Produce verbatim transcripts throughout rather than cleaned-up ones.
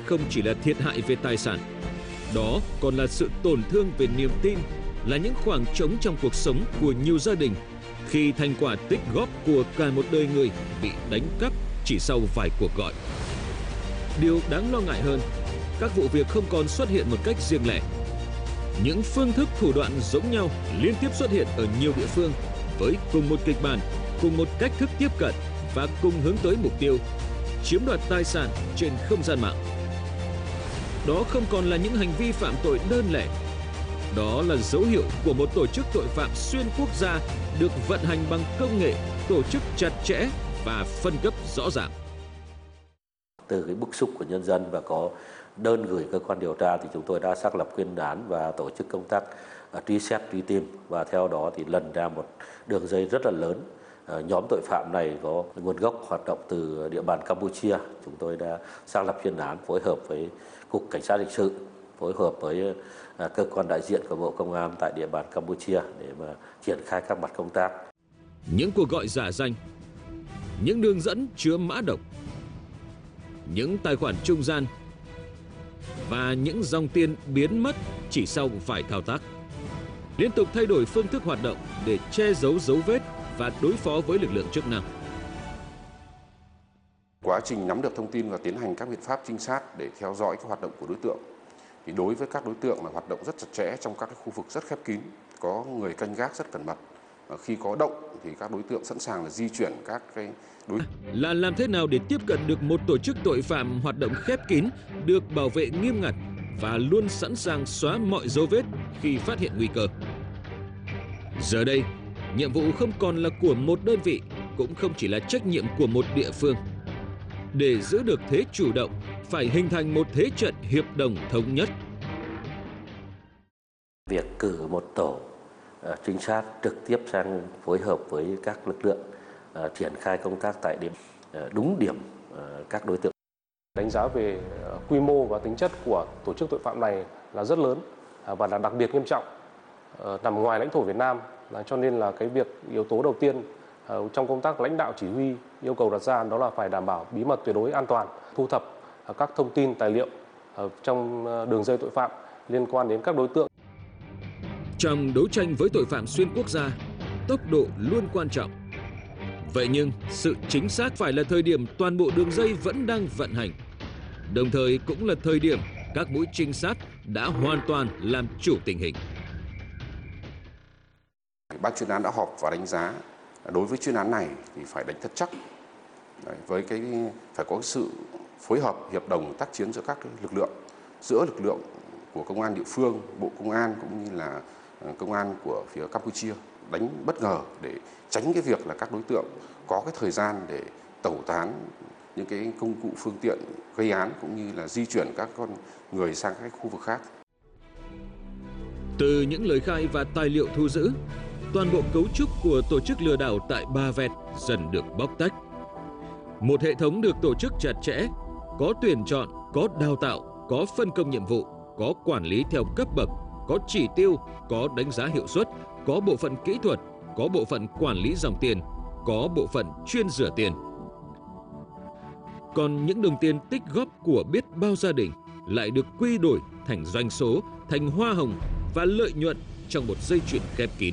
không chỉ là thiệt hại về tài sản, đó còn là sự tổn thương về niềm tin, là những khoảng trống trong cuộc sống của nhiều gia đình khi thành quả tích góp của cả một đời người bị đánh cắp chỉ sau vài cuộc gọi. Điều đáng lo ngại hơn, các vụ việc không còn xuất hiện một cách riêng lẻ. Những phương thức thủ đoạn giống nhau liên tiếp xuất hiện ở nhiều địa phương với cùng một kịch bản, cùng một cách thức tiếp cận và cùng hướng tới mục tiêu chiếm đoạt tài sản trên không gian mạng. Đó không còn là những hành vi phạm tội đơn lẻ. Đó là dấu hiệu của một tổ chức tội phạm xuyên quốc gia được vận hành bằng công nghệ, tổ chức chặt chẽ và phân cấp rõ ràng. Từ cái bức xúc của nhân dân và có đơn gửi cơ quan điều tra thì chúng tôi đã xác lập chuyên án và tổ chức công tác uh, truy xét truy tìm, và theo đó thì lần ra một đường dây rất là lớn. Uh, nhóm tội phạm này có nguồn gốc hoạt động từ địa bàn Campuchia. Chúng tôi đã xác lập chuyên án phối hợp với Cục Cảnh sát Hình sự, phối hợp với uh, cơ quan đại diện của Bộ Công an tại địa bàn Campuchia để mà triển khai các mặt công tác. Những cuộc gọi giả danh, những đường dẫn chứa mã độc, những tài khoản trung gian và những dòng tiền biến mất chỉ sau vài thao tác. Liên tục thay đổi phương thức hoạt động để che giấu dấu vết và đối phó với lực lượng chức năng. Quá trình nắm được thông tin và tiến hành các biện pháp trinh sát để theo dõi các hoạt động của đối tượng, thì đối với các đối tượng là hoạt động rất chặt chẽ trong các khu vực rất khép kín, có người canh gác rất cẩn mật. Và khi có động thì các đối tượng sẵn sàng là di chuyển các cái đối là làm thế nào để tiếp cận được một tổ chức tội phạm hoạt động khép kín, được bảo vệ nghiêm ngặt và luôn sẵn sàng xóa mọi dấu vết khi phát hiện nguy cơ. Giờ đây, nhiệm vụ không còn là của một đơn vị, cũng không chỉ là trách nhiệm của một địa phương. Để giữ được thế chủ động, phải hình thành một thế trận hiệp đồng thống nhất. Việc cử một tổ uh, trinh sát trực tiếp sang phối hợp với các lực lượng uh, triển khai công tác tại điểm uh, đúng điểm uh, các đối tượng. Đánh giá về uh, quy mô và tính chất của tổ chức tội phạm này là rất lớn uh, và là đặc biệt nghiêm trọng, uh, nằm ngoài lãnh thổ Việt Nam, là cho nên là cái việc yếu tố đầu tiên uh, trong công tác lãnh đạo chỉ huy yêu cầu đặt ra đó là phải đảm bảo bí mật tuyệt đối an toàn, thu thập uh, các thông tin tài liệu uh, trong uh, đường dây tội phạm liên quan đến các đối tượng. Trong đấu tranh với tội phạm xuyên quốc gia, tốc độ luôn quan trọng. Vậy nhưng, sự chính xác phải là thời điểm toàn bộ đường dây vẫn đang vận hành. Đồng thời cũng là thời điểm các mũi trinh sát đã hoàn toàn làm chủ tình hình. Ban chuyên án đã họp và đánh giá đối với chuyên án này thì phải đánh thật chắc. Đấy, với cái phải có sự phối hợp hiệp đồng tác chiến giữa các lực lượng, giữa lực lượng của công an địa phương, Bộ Công an cũng như là công an của phía Campuchia, đánh bất ngờ để tránh cái việc là các đối tượng có cái thời gian để tẩu tán những cái công cụ phương tiện gây án cũng như là di chuyển các con người sang các khu vực khác. Từ những lời khai và tài liệu thu giữ, toàn bộ cấu trúc của tổ chức lừa đảo tại Ba Vẹt dần được bóc tách. Một hệ thống được tổ chức chặt chẽ, có tuyển chọn, có đào tạo, có phân công nhiệm vụ, có quản lý theo cấp bậc, có chỉ tiêu, có đánh giá hiệu suất, có bộ phận kỹ thuật, có bộ phận quản lý dòng tiền, có bộ phận chuyên rửa tiền. Còn những đồng tiền tích góp của biết bao gia đình lại được quy đổi thành doanh số, thành hoa hồng và lợi nhuận trong một dây chuyền khép kín.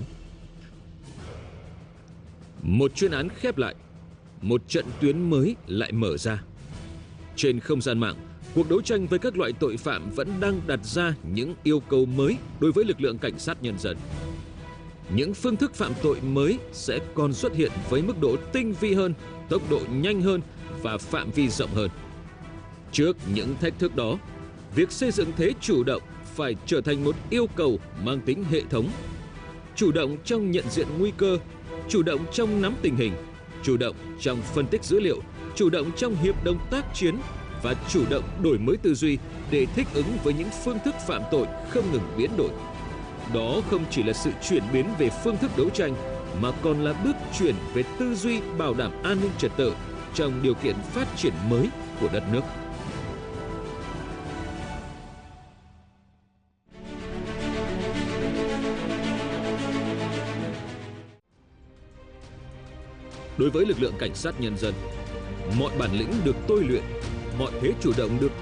Một chuyên án khép lại, một trận tuyến mới lại mở ra. Trên không gian mạng, cuộc đấu tranh với các loại tội phạm vẫn đang đặt ra những yêu cầu mới đối với lực lượng cảnh sát nhân dân. Những phương thức phạm tội mới sẽ còn xuất hiện với mức độ tinh vi hơn, tốc độ nhanh hơn và phạm vi rộng hơn. Trước những thách thức đó, việc xây dựng thế chủ động phải trở thành một yêu cầu mang tính hệ thống. Chủ động trong nhận diện nguy cơ, chủ động trong nắm tình hình, chủ động trong phân tích dữ liệu, chủ động trong hiệp đồng tác chiến và chủ động đổi mới tư duy để thích ứng với những phương thức phạm tội không ngừng biến đổi. Đó không chỉ là sự chuyển biến về phương thức đấu tranh mà còn là bước chuyển về tư duy bảo đảm an ninh trật tự trong điều kiện phát triển mới của đất nước. Đối với lực lượng cảnh sát nhân dân, mọi bản lĩnh được tôi luyện, mọi thế chủ động được